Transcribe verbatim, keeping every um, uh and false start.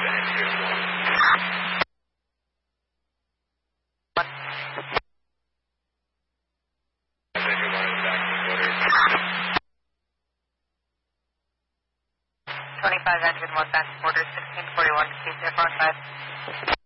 twenty-five engine one back quarter, sixteen forty-one, T C F on five.